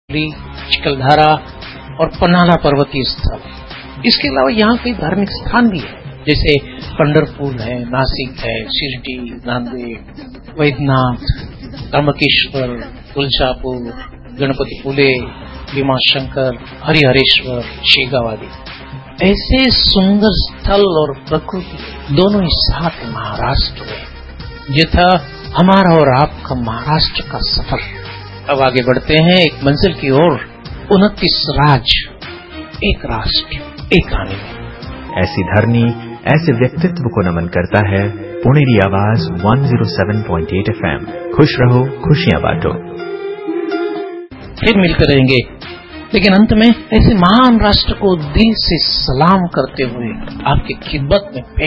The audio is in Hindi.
चिखलधारा और पन्हाला पर्वतीय स्थल। इसके अलावा यहाँ कई धार्मिक स्थान भी है, जैसे पंढरपुर है, नासिक है, शिरडी, नांदेड़, वैद्यनाथ, त्र्यंबकेश्वर, तुलजापुर, गणपतिपुले, भीमाशंकर, हरिहरेश्वर, शेगाव आदि। ऐसे सुंदर स्थल और प्रकृति दोनों ही साथ है महाराष्ट्र में। ये था हमारा और आपका महाराष्ट्र का सफर। अब आगे बढ़ते हैं एक मंजिल की ओर, 29 राज्य, एक राष्ट्र, एक कहानी में। ऐसी धरनी, ऐसे व्यक्तित्व को नमन करता है पुणेरी आवाज 107.8 FM। खुश रहो, खुशियां बांटो। फिर मिलकर रहेंगे, लेकिन अंत में ऐसे महान राष्ट्र को दिल से सलाम करते हुए आपकी खिदमत में